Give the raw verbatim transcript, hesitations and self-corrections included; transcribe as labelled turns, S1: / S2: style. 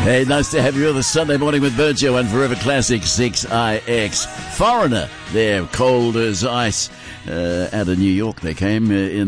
S1: Hey, nice to have you on the Sunday morning with Virgil and Forever Classic six I X. Foreigner, they're cold as ice. Uh, out of New York they came uh, in